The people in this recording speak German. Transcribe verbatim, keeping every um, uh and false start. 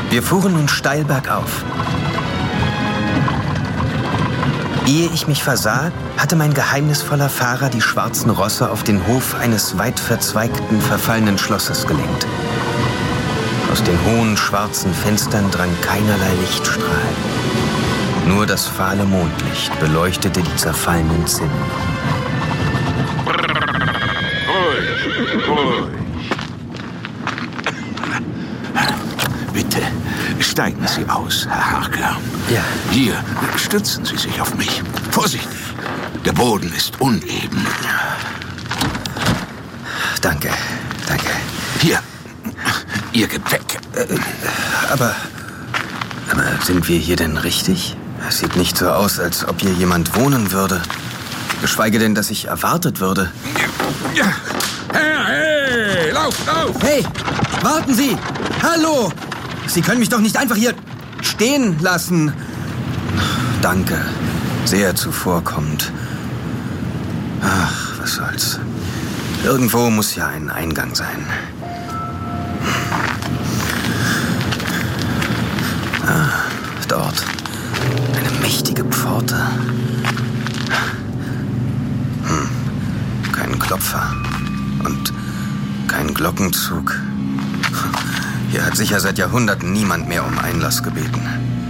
Wir fuhren nun steil bergauf. Ehe ich mich versah, hatte mein geheimnisvoller Fahrer die schwarzen Rosse auf den Hof eines weit verzweigten, verfallenen Schlosses gelenkt. Aus den hohen, schwarzen Fenstern drang keinerlei Lichtstrahl. Nur das fahle Mondlicht beleuchtete die zerfallenen Zinnen. Ruhig, ruhig. Bitte, steigen Sie aus, Herr Harker. Ja. Hier, stützen Sie sich auf mich. Vorsichtig, der Boden ist uneben. Danke, danke. Hier, Ihr Gepäck. Äh, aber, aber sind wir hier denn richtig? Es sieht nicht so aus, als ob hier jemand wohnen würde. Geschweige denn, dass ich erwartet würde. Ja. Hey, hey, lauf, lauf! Hey, warten Sie! Hallo! Sie können mich doch nicht einfach hier stehen lassen. Danke. Sehr zuvorkommend. Ach, was soll's. Irgendwo muss ja ein Eingang sein. Ah, dort. Eine mächtige Pforte. Hm. Kein Klopfer. Und kein Glockenzug. Hier hat sicher seit Jahrhunderten niemand mehr um Einlass gebeten.